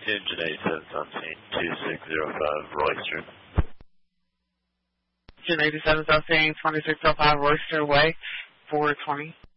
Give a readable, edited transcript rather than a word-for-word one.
Engine 87 on scene, 2605 Royster. Engine 87 on scene, 2605 Royster Way, 420.